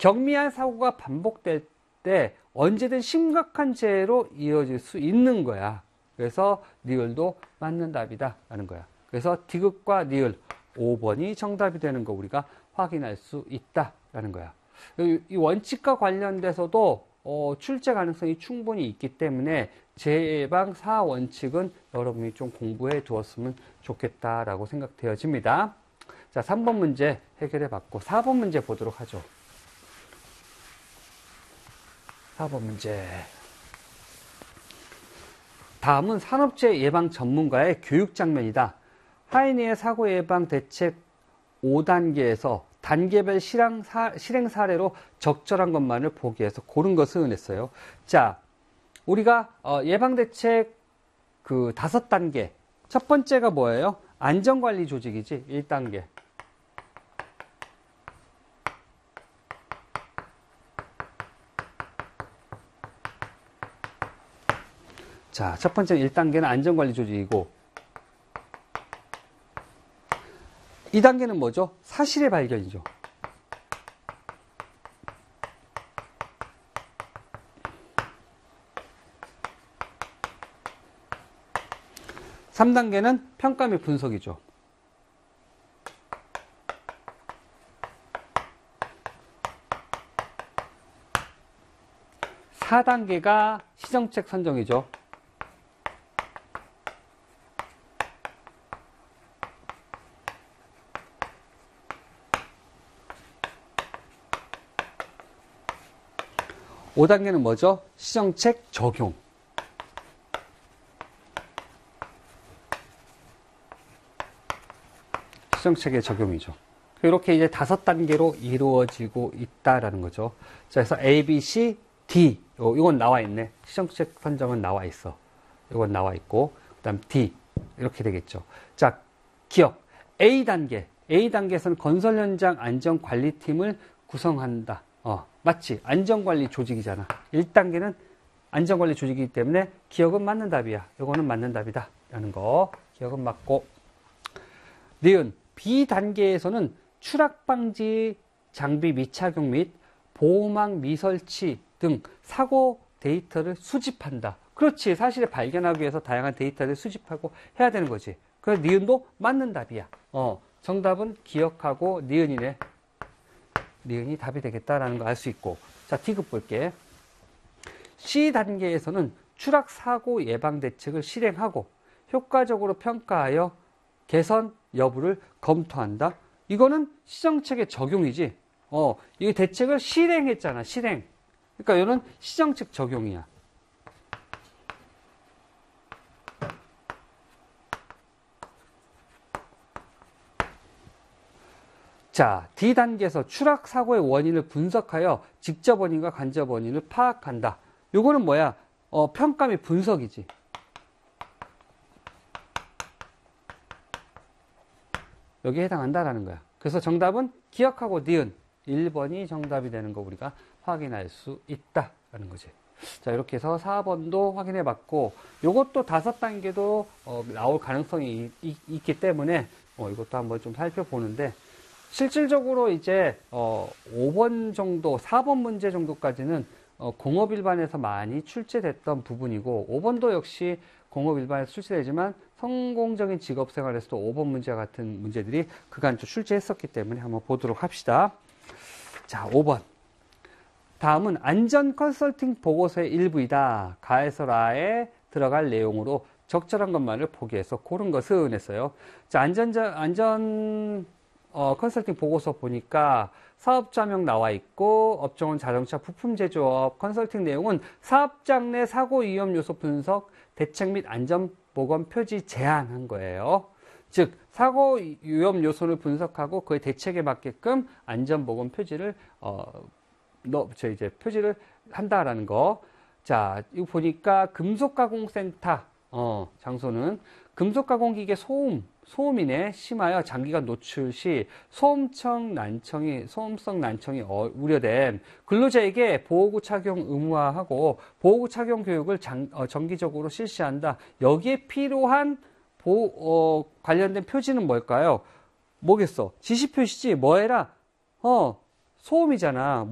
경미한 사고가 반복될 때 언제든 심각한 재해로 이어질 수 있는 거야. 그래서 니을도 맞는 답이다 라는 거야. 그래서 디귿과 니을 5번이 정답이 되는 거 우리가 확인할 수 있다 라는 거야. 이 원칙과 관련돼서도 출제 가능성이 충분히 있기 때문에 재해 예방 4원칙은 여러분이 좀 공부해 두었으면 좋겠다라고 생각되어집니다. 자, 3번 문제 해결해 봤고 4번 문제 보도록 하죠. 4번 문제. 다음은 산업재해 예방 전문가의 교육 장면이다. 하이니의 사고 예방 대책 5단계에서 단계별 실행 사례로 적절한 것만을 보기 위해서 고른 것을 했어요. 자, 우리가 예방 대책 그 5단계. 첫 번째가 뭐예요? 안전관리 조직이지. 1단계. 자, 첫 번째 1단계는 안전관리 조직이고 2단계는 뭐죠? 사실의 발견이죠. (3단계는) 평가 및 분석이죠. (4단계가) 시정책 선정이죠. (5단계는) 뭐죠? 시정책 적용. 시정책의 적용이죠. 이렇게 이제 5단계로 이루어지고 있다라는 거죠. 자, 그래서 A, B, C, D. 이건 나와 있네. 시정책 선정은 나와 있어. 이건 나와 있고, 그 다음 D. 이렇게 되겠죠. 자, 기억. A단계. A단계에서는 건설 현장 안전관리팀을 구성한다. 맞지? 안전관리 조직이잖아. 1단계는 안전관리 조직이기 때문에 기억은 맞는 답이야. 이거는 맞는 답이다. 라는 거. 기억은 맞고. 니은. B단계에서는 추락방지 장비 미착용 및 보호막 미설치 등 사고 데이터를 수집한다. 그렇지. 사실을 발견하기 위해서 다양한 데이터를 수집하고 해야 되는 거지. 그래서 니은도 맞는 답이야. 정답은 기억하고 니은이네. 니은이 답이 되겠다라는 거 알 수 있고. 자, D급 볼게. C단계에서는 추락 사고 예방 대책을 실행하고 효과적으로 평가하여 개선 여부를 검토한다. 이거는 시정책의 적용이지. 이 대책을 실행했잖아. 실행. 그러니까 이거는 시정책 적용이야. 자, D단계에서 추락 사고의 원인을 분석하여 직접 원인과 간접 원인을 파악한다. 요거는 뭐야? 평가 및 분석이지. 여기에 해당한다라는 거야. 그래서 정답은 기억하고 니은 1번이 정답이 되는 거 우리가 확인할 수 있다라는 거지. 자, 이렇게 해서 4번도 확인해 봤고, 요것도 5단계도 나올 가능성이 있기 때문에 이것도 한번 좀 살펴보는데, 실질적으로 이제 5번 정도, 4번 문제 정도까지는 공업 일반에서 많이 출제됐던 부분이고, 5번도 역시 공업 일반에서 출제되지만 성공적인 직업 생활에서도 5번 문제와 같은 문제들이 그간 좀 출제했었기 때문에 한번 보도록 합시다. 자, 5번. 다음은 안전 컨설팅 보고서의 일부이다. 가에서 라에 들어갈 내용으로 적절한 것만을 포기해서 고른 것은 했어요. 자, 안전 컨설팅 보고서 보니까 사업자명 나와 있고 업종은 자동차 부품 제조업, 컨설팅 내용은 사업장 내 사고 위험 요소 분석, 대책 및 안전보건 표지 제안한 거예요. 즉 사고 위험 요소를 분석하고 그의 대책에 맞게끔 안전보건 표지를 표지를 한다라는 거. 자, 이거 보니까 금속가공센터 장소는 금속가공기계 소음이네. 심하여 장기간 노출 시 소음성 난청이 우려됨. 근로자에게 보호구 착용 의무화하고 보호구 착용 교육을 정기적으로 실시한다. 여기에 필요한 관련된 표지는 뭘까요? 뭐겠어? 지시표시지. 뭐해라? 소음이잖아.